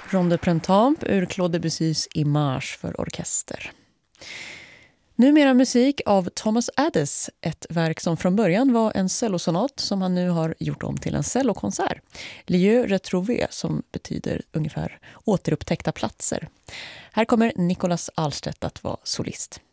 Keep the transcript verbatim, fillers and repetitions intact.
Ronde Printemps ur Claude Debussys Image för orkester. Numera musik av Thomas Addis, ett verk som från början var en cellosonat som han nu har gjort om till en cellokonsert. Lieu retrouvé, som betyder ungefär återupptäckta platser. Här kommer Nicolas Alstedt att vara solist.